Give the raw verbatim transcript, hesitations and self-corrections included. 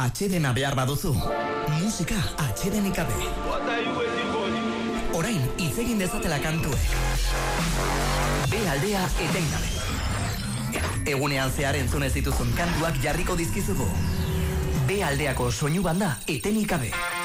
atsedena behar baduzu, musika atsedenik gabe. Orain, hitz egin dezatela kantuek. B aldea etengabe. Egunean zehar entzunez dituzun kantuak jarriko dizkizugu. B aldeako soinu banda etenik gabe.